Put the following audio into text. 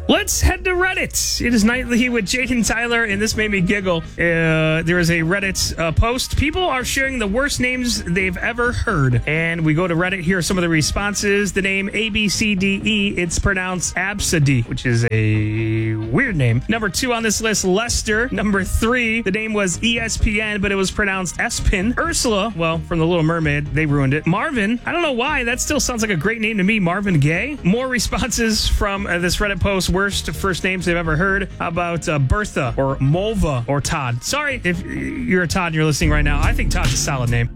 Let's head to Reddit. It is Nightly with Jake and Tyler, and this made me giggle. There is a Reddit post. People are sharing the worst names they've ever heard. And we go to Reddit. Here are some of the responses. The name ABCDE, it's pronounced Absidy, which is a weird name. Number 2 on this list, Lester. Number 3, the name was ESPN, but it was pronounced Espin. Ursula, well, from The Little Mermaid, they ruined it. Marvin, I don't know why. That still sounds like a great name to me. Marvin Gaye. More responses from this Reddit post. Worst first names they've ever heard. How about Bertha or Mulva or Todd? Sorry if you're a Todd and you're listening right now. I think Todd's a solid name.